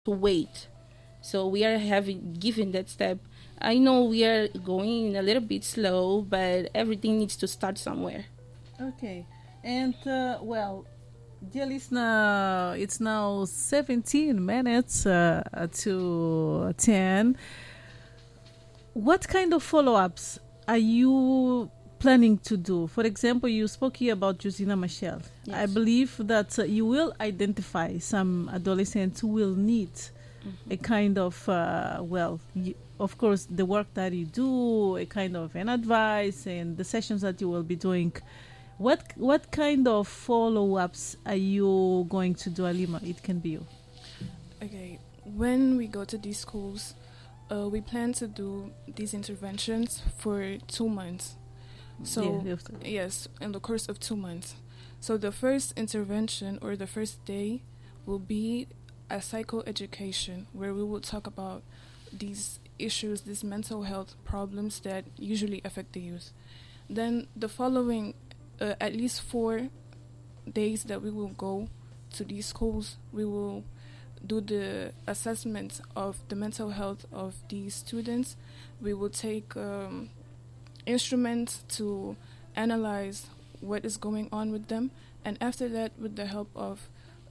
to wait. So we are having given that step. I know we are going a little bit slow, but everything needs to start somewhere. Okay. And, dear listener, it's now 17 minutes to 10. What kind of follow-ups are you planning to do? For example, you spoke here about Josina Michelle. Yes. I believe that you will identify some adolescents who will need a kind of, of course, the work that you do, a kind of an advice, and the sessions that you will be doing. What kind of follow-ups are you going to do, Alima? It can be you. Okay, when we go to these schools, we plan to do these interventions for 2 months. So, yes, in the course of 2 months. So the first intervention or the first day will be a psychoeducation where we will talk about these issues, these mental health problems that usually affect the youth. Then the following at least 4 days that we will go to these schools, we will do the assessment of the mental health of these students. We will take instruments to analyze what is going on with them, and after that, with the help of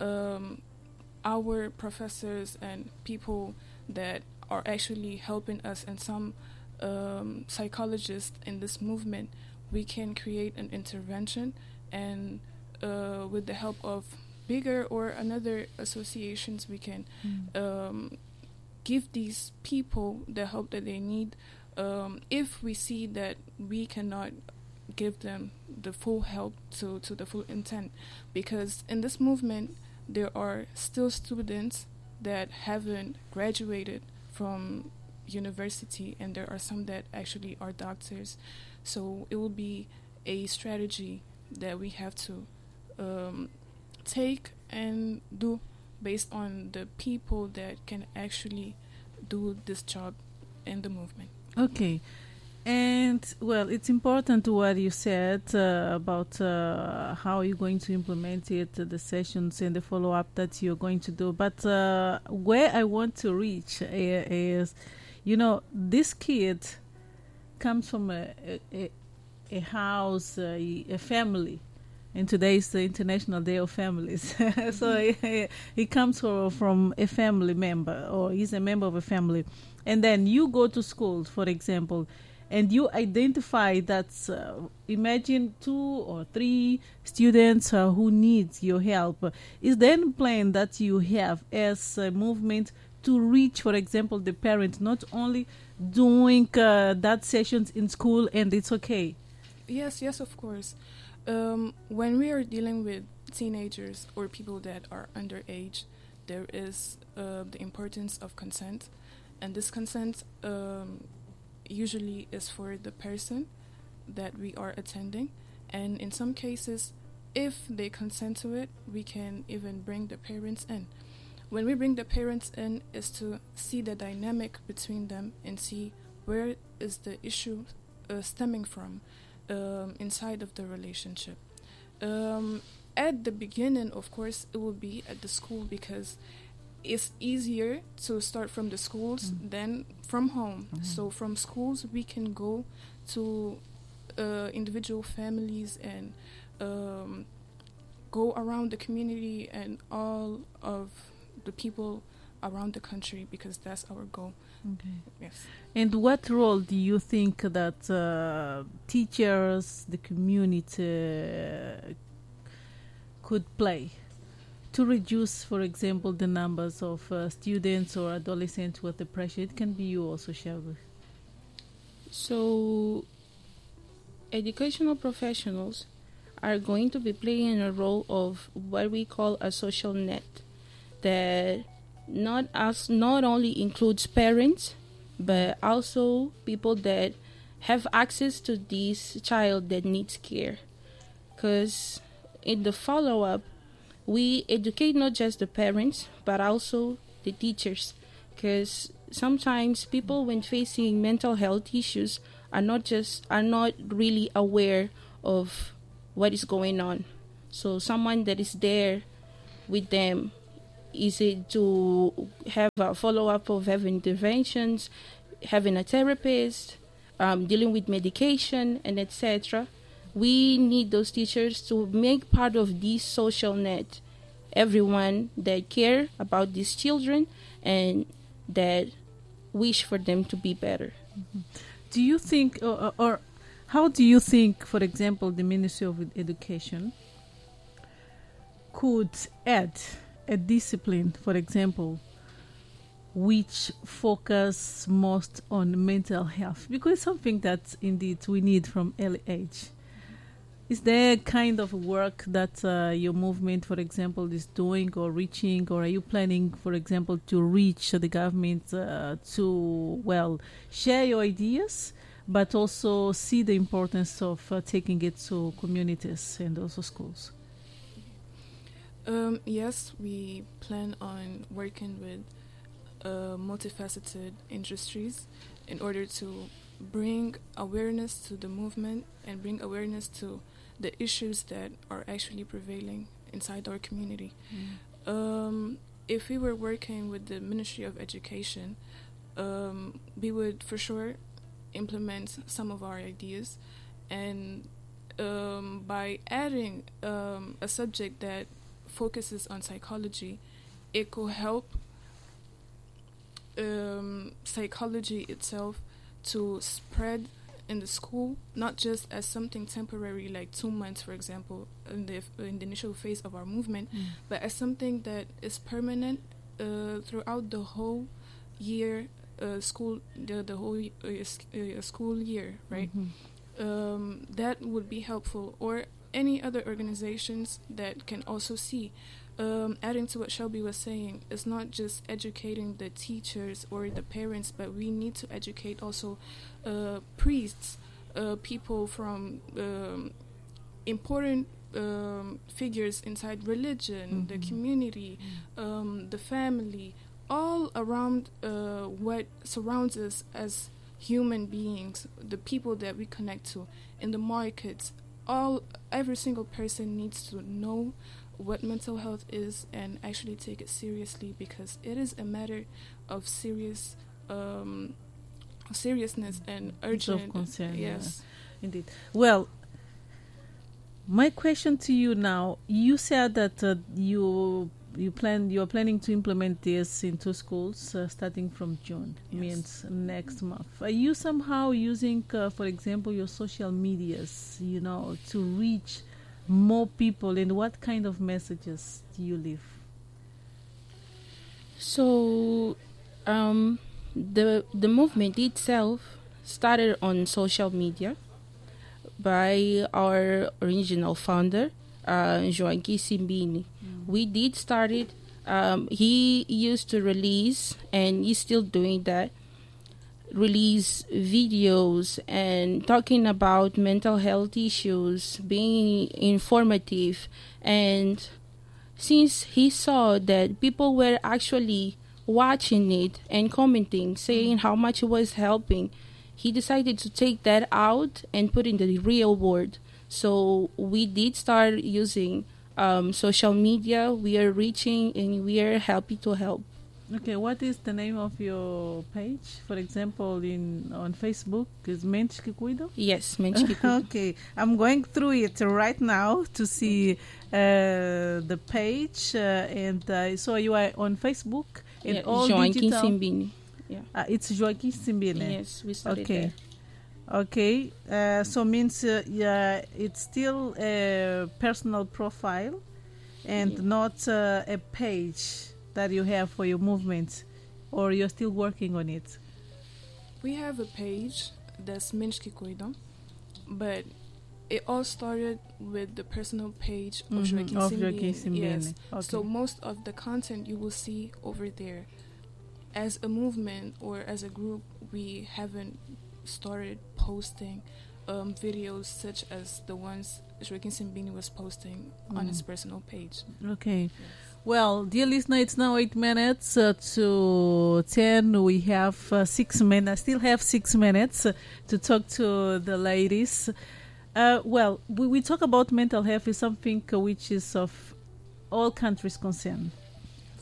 our professors and people that are actually helping us and some psychologists in this movement, we can create an intervention, and with the help of bigger or another associations, we can give these people the help that they need. If we see that we cannot give them the full help to the full intent, because in this movement there are still students that haven't graduated from university, and there are some that actually are doctors. So it will be a strategy that we have to take and do based on the people that can actually do this job in the movement. Okay. And, it's important to what you said about how you're going to implement it, the sessions and the follow-up that you're going to do. But where I want to reach is, this kid comes from a house, a family. And today is the International Day of Families. So he comes from a family member, or he's a member of a family. And then you go to school, for example, and you identify that, imagine 2 or 3 students who need your help. Is then a plan that you have as a movement to reach, for example, the parent, not only doing that sessions in school and it's okay? Yes, of course. When we are dealing with teenagers or people that are underage, there is the importance of consent. And this consent usually is for the person that we are attending. And in some cases, if they consent to it, we can even bring the parents in. When we bring the parents in, is to see the dynamic between them and see where is the issue stemming from inside of the relationship. At the beginning, of course, it will be at the school, because it's easier to start from the schools than from home. So from schools, we can go to individual families and go around the community and all of the people around the country, because that's our goal. Okay. Yes. And what role do you think that teachers, the community could play to reduce, for example, the numbers of students or adolescents with depression? It can be you also, Shelby. So educational professionals are going to be playing a role of what we call a social net that not only includes parents, but also people that have access to this child that needs care. Because in the follow-up, we educate not just the parents, but also the teachers. Because sometimes people, when facing mental health issues, are not really aware of what is going on. So someone that is there with them Is it to have a follow-up of having interventions, having a therapist, dealing with medication, and etc.? We need those teachers to make part of this social net everyone that care about these children and that wish for them to be better. Mm-hmm. Do you think, or how do you think, for example, the Ministry of Education could add a discipline, for example, which focus most on mental health? Because it's something that indeed we need from early age. Is there kind of work that your movement, for example, is doing or reaching, or are you planning, for example, to reach the government to, well, share your ideas, but also see the importance of taking it to communities and also schools? Yes, we plan on working with multifaceted industries in order to bring awareness to the movement and bring awareness to the issues that are actually prevailing inside our community. If we were working with the Ministry of Education, we would for sure implement some of our ideas, and by adding a subject that focuses on psychology, it could help psychology itself to spread in the school, not just as something temporary like 2 months, for example, in the initial phase of our movement, but as something that is permanent throughout the whole year, school year, right? That would be helpful. Or any other organizations that can also see. Adding to what Shelby was saying, it's not just educating the teachers or the parents, but we need to educate also priests, people from important figures inside religion, the community, the family, all around what surrounds us as human beings, the people that we connect to in the markets. Every single person needs to know what mental health is and actually take it seriously, because it is a matter of seriousness and urgent of concern. Yes, indeed. Well, my question to you now: you said that you're planning to implement this into schools starting from June, means next month. Are you somehow using, for example, your social medias, to reach more people, and what kind of messages do you leave? So, the movement itself started on social media by our original founder, Joaquim Simbini. We did start it. He used to release, and he's still doing that, release videos and talking about mental health issues, being informative. And since he saw that people were actually watching it and commenting, saying how much it was helping, he decided to take that out and put in the real world. So we did start using social media. We are reaching and we are happy to help. Okay, what is the name of your page? For example, on Facebook, is Mentes que Cuidam? Yes, Mentes que Cuidam. Okay, I'm going through it right now to see the page. So you are on Facebook and all Joaquim digital. Simbini. Yeah. It's Joaquim Simbini. Yes, we started there. Okay, so means it's still a personal profile and not a page that you have for your movement, or you're still working on it? We have a page that's Mentes que Cuidam, but it all started with the personal page of Joaquim Simbini. Yes. Okay. So most of the content you will see over there. As a movement or as a group, we haven't started posting videos such as the ones Joaquim Simbini was posting on his personal page. Okay. Yes. Well, dear listener, it's now 8 minutes to 10. We have 6 minutes. I still have 6 minutes to talk to the ladies. Well, we talk about mental health is something which is of all countries' concern.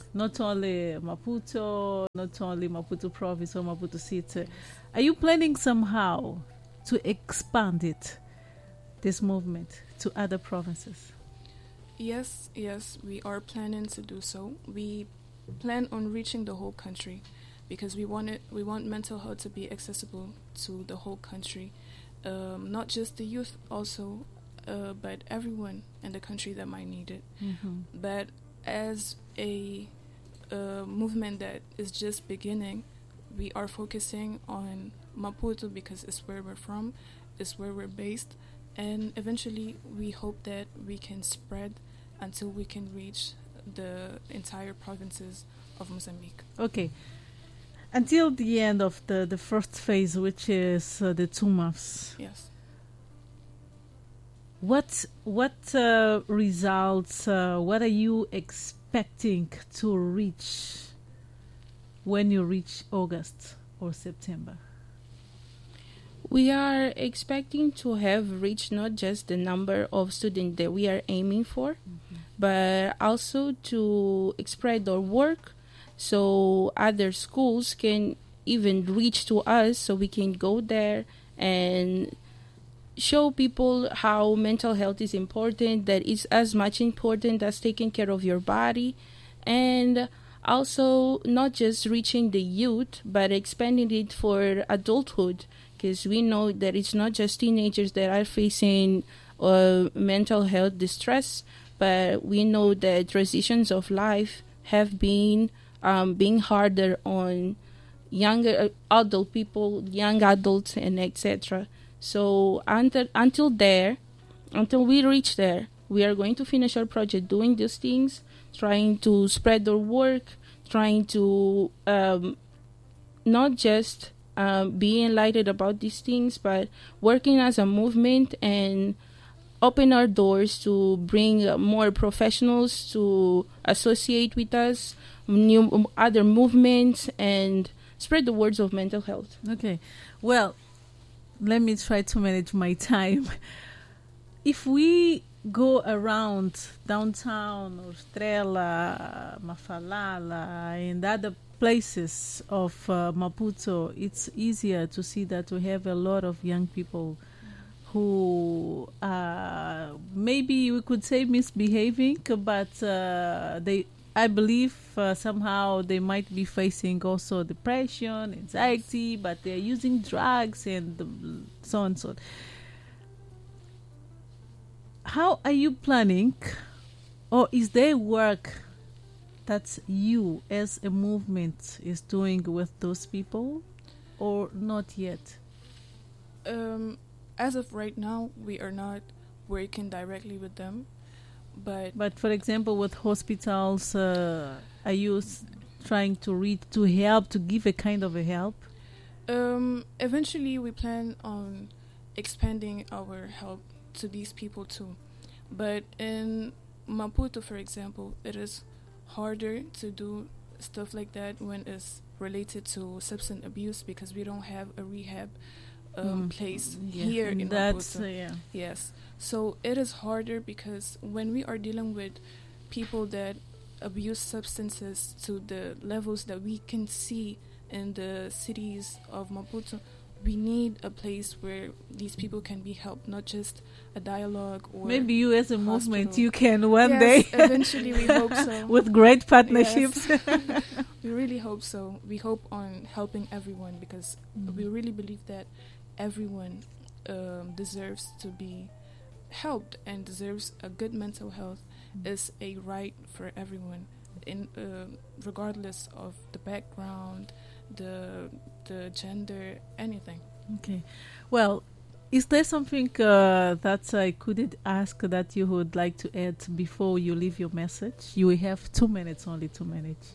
not only Maputo, not only Maputo province or Maputo city. Are you planning somehow to expand this movement, to other provinces? Yes, we are planning to do so. We plan on reaching the whole country because we want mental health to be accessible to the whole country, not just the youth also, but everyone in the country that might need it. But as a movement that is just beginning, we are focusing on Maputo because it's where we're from, it's where we're based, and eventually we hope that we can spread until we can reach the entire provinces of Mozambique. Okay. Until the end of the first phase, which is the 2 months. Yes. What results, what are you expecting to reach when you reach August or September? We are expecting to have reached not just the number of students that we are aiming for, but also to spread our work so other schools can even reach to us so we can go there and show people how mental health is important, that it's as much important as taking care of your body, and also not just reaching the youth but expanding it for adulthood, because we know that it's not just teenagers that are facing mental health distress, but we know that transitions of life have been being harder on younger adult people, young adults, and etc. So until we reach there, we are going to finish our project doing these things, trying to spread our work, trying to not just be enlightened about these things, but working as a movement and open our doors to bring more professionals to associate with us, new other movements, and spread the words of mental health. Okay. Well, let me try to manage my time. If we go around downtown or Estrela, Mafalala, and other places of Maputo, it's easier to see that we have a lot of young people who maybe we could say misbehaving, but I believe somehow they might be facing also depression, anxiety, but they're using drugs and so on and so on. How are you planning, or is there work that you as a movement is doing with those people, or not yet? As of right now, we are not working directly with them, but for example, with hospitals, are you trying to help, to give a kind of a help? Eventually, we plan on expanding our help to these people too. But in Maputo, for example, it is harder to do stuff like that when it's related to substance abuse because we don't have a rehab place here in Maputo. Yes. So it is harder because when we are dealing with people that abuse substances to the levels that we can see in the cities of Maputo, we need a place where these people can be helped, not just a dialogue or maybe you as a hospital. Movement you can one yes, day eventually we hope so with great partnerships. Yes. We really hope so. We hope on helping everyone because we really believe that everyone deserves to be helped and deserves a good mental health is a right for everyone in regardless of the background, the gender, anything. Okay. Well, is there something that I couldn't ask that you would like to add before you leave your message? You will have 2 minutes, only 2 minutes.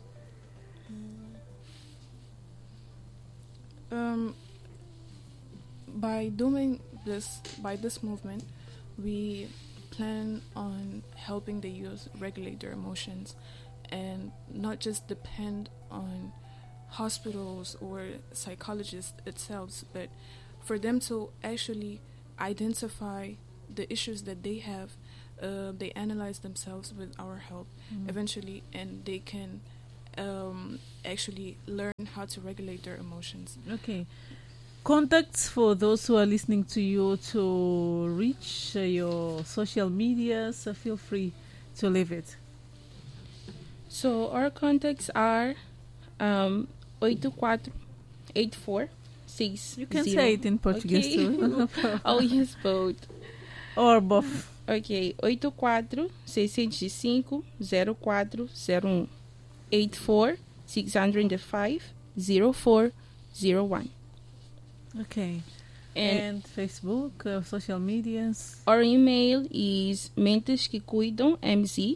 By this movement, we plan on helping the youth regulate their emotions and not just depend on hospitals or psychologists itself, but for them to actually identify the issues that they have. They analyze themselves with our help eventually, and they can actually learn how to regulate their emotions. Okay. Contacts for those who are listening to you to reach your social medias, feel free to leave it. So our contacts are 84-84-6. You can say it in Portuguese too. I'll use both. Or both. Ok, 84-605-0401. 84-605-0401. Okay. And Facebook, social medias. Our email is mentesquecuidam.mz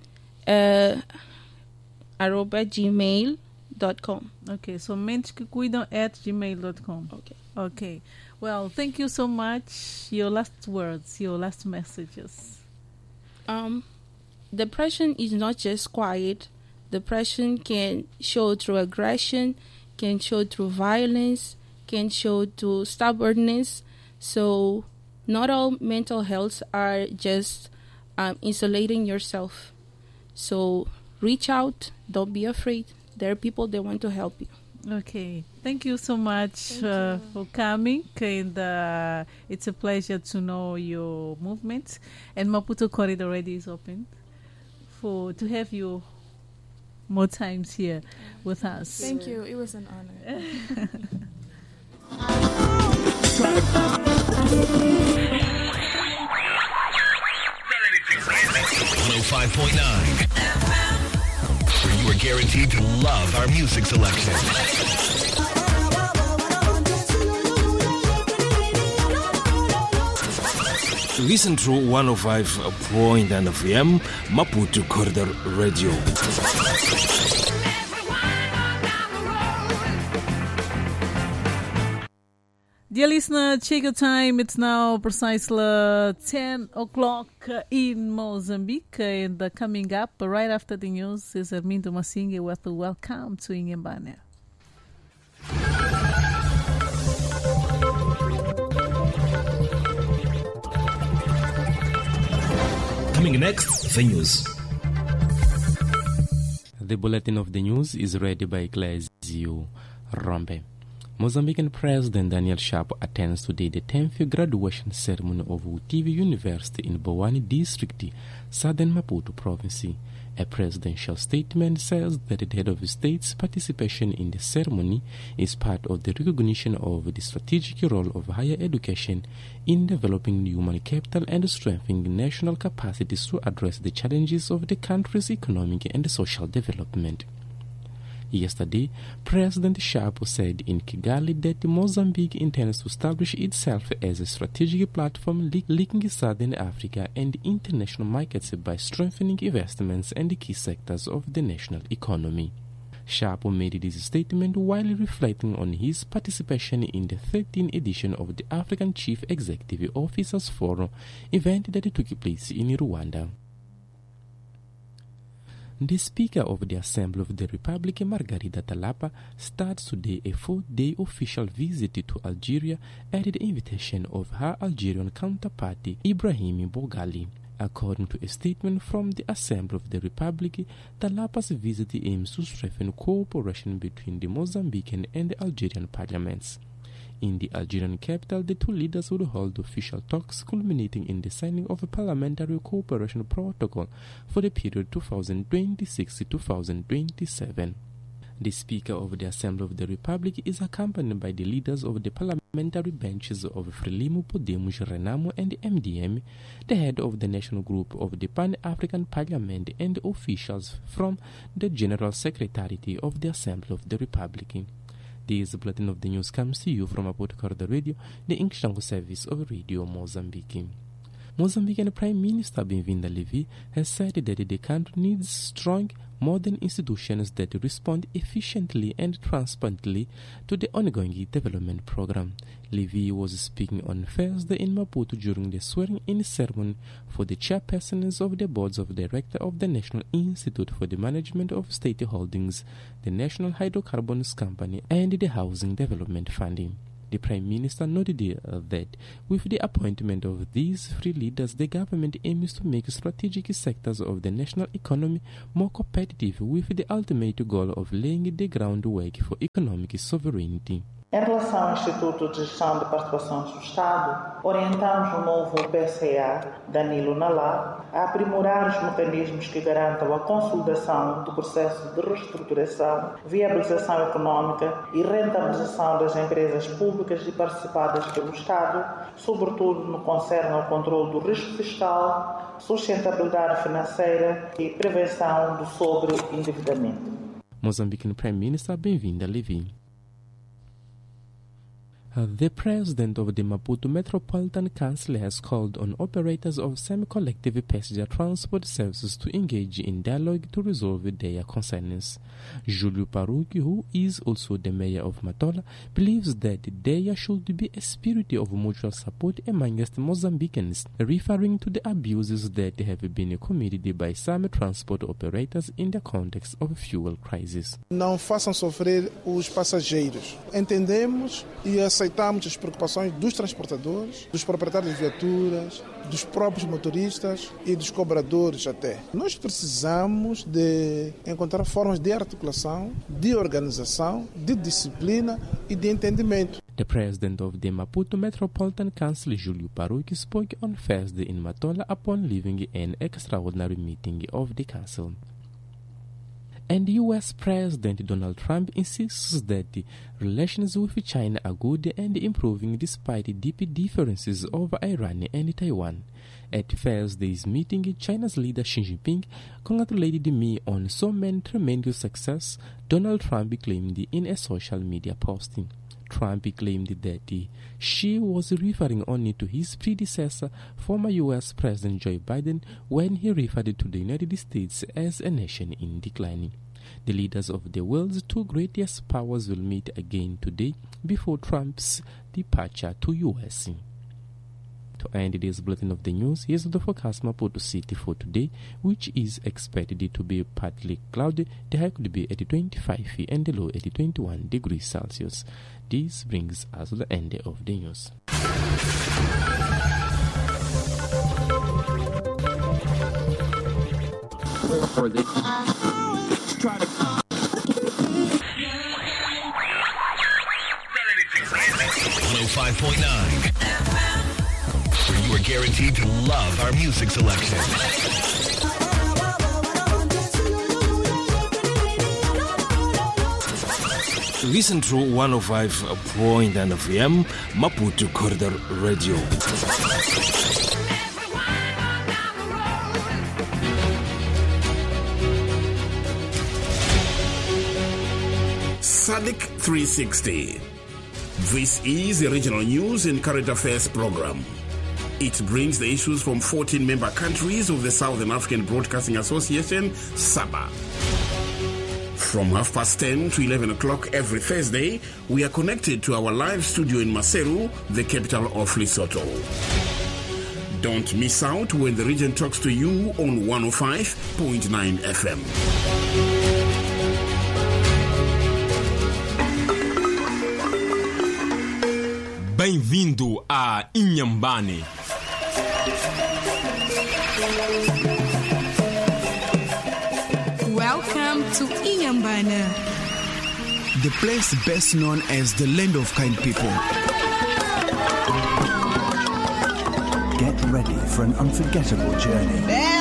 @gmail.com. Okay, so mentesquecuidam@gmail.com. Okay. Well, thank you so much. Your last words, your last messages. Depression is not just quiet. Depression can show through aggression, can show through violence, can show through stubbornness. So not all mental health are just isolating yourself. So reach out. Don't be afraid. There are people that want to help you. Okay. Thank you so much for coming. And it's a pleasure to know your movement. And Maputo Corridor already is open to have you more times here with us. Thank you. It was an honor. 105.9. Where you are guaranteed to love our music selection. Listen to 105.9 FM Maputo Corridor Radio. Dear listener, check your time. It's now precisely 10 o'clock in Mozambique. And coming up right after the news is Armindo Masinge with a welcome to Ingembane. Coming next, the news. The bulletin of the news is read by Glazio Rambe. Mozambican President Daniel Chapo attends today the 10th graduation ceremony of Utivi University in Bowani District, Southern Maputo Province. A presidential statement says that the head of the state's participation in the ceremony is part of the recognition of the strategic role of higher education in developing human capital and strengthening national capacities to address the challenges of the country's economic and social development. Yesterday, President Chapo said in Kigali that Mozambique intends to establish itself as a strategic platform linking Southern Africa and international markets by strengthening investments and the key sectors of the national economy. Chapo made this statement while reflecting on his participation in the 13th edition of the African Chief Executive Officers Forum event that took place in Rwanda. The Speaker of the Assembly of the Republic, Margarida Talapa, starts today a 4-day official visit to Algeria at the invitation of her Algerian counterpart, Ibrahim Boghali. According to a statement from the Assembly of the Republic, Talapa's visit aims to strengthen cooperation between the Mozambican and the Algerian parliaments. In the Algerian capital, the two leaders would hold official talks culminating in the signing of a parliamentary cooperation protocol for the period 2026-2027. The Speaker of the Assembly of the Republic is accompanied by the leaders of the parliamentary benches of Frelimo, Podemos, Renamo and MDM, the head of the National Group of the Pan-African Parliament and officials from the General Secretariat of the Assembly of the Republic. This bulletin of the news comes to you from Maputo Corridor Radio, the English language service of Radio Mozambique. Mozambican Prime Minister Bem-Vinda Levi has said that the country needs strong, modern institutions that respond efficiently and transparently to the ongoing development program. Levi was speaking on Thursday in Maputo during the swearing-in ceremony for the chairpersons of the boards of directors of the National Institute for the Management of State Holdings, the National Hydrocarbons Company, and the Housing Development Fund. The Prime Minister noted that with the appointment of these three leaders, the government aims to make strategic sectors of the national economy more competitive, with the ultimate goal of laying the groundwork for economic sovereignty. Em relação ao Instituto de Gestão de Participações do Estado, orientamos o novo PCA, Danilo Nalá, a aprimorar os mecanismos que garantam a consolidação do processo de reestruturação, viabilização económica e rentabilização das empresas públicas e participadas pelo Estado, sobretudo no que concerne ao controle do risco fiscal, sustentabilidade financeira e prevenção do sobreendividamento. Mozambican Prime Minister Benvinda Levi. The president of the Maputo Metropolitan Council has called on operators of semi-collective passenger transport services to engage in dialogue to resolve their concerns. Julio Paruki, who is also the mayor of Matola, believes that there should be a spirit of mutual support amongst Mozambicans, referring to the abuses that have been committed by some transport operators in the context of fuel crisis. Não façam sofrer os passageiros. Entendemos e aceitamos as preocupações dos transportadores, dos proprietários de viaturas, dos próprios motoristas e dos cobradores até. Nós precisamos de encontrar formas de articulação, de organização, de disciplina e de entendimento. The president of the Maputo Metropolitan Council, Julio Paruki, spoke on Thursday in Matola upon leaving an extraordinary meeting of the council. And U.S. President Donald Trump insists that relations with China are good and improving despite deep differences over Iran and Taiwan. At Thursday's meeting, China's leader Xi Jinping congratulated me on so many tremendous success, Donald Trump claimed in a social media posting. Trump claimed that Xi was referring only to his predecessor, former U.S. President Joe Biden, when he referred to the United States as a nation in decline. The leaders of the world's two greatest powers will meet again today before Trump's departure to U.S. To end this bulletin of the news, here's the forecast Maputo City for today, which is expected to be partly cloudy. The high could be at 25 and the low at 21 degrees Celsius. This brings us to the end of the news. For the 105.9 where you are guaranteed to love our music selection. Listen to 105.9 FM Maputo Corridor Radio. SADC 360. This is a regional news and current affairs program. It brings the issues from 14 member countries of the Southern African Broadcasting Association, SABA. From 10:30 to 11 o'clock every Thursday, we are connected to our live studio in Maseru, the capital of Lesotho. Don't miss out when the region talks to you on 105.9 FM. Bem-vindo a Inhambane. Welcome to Inhambane, the place best known as the land of kind people. Get ready for an unforgettable journey.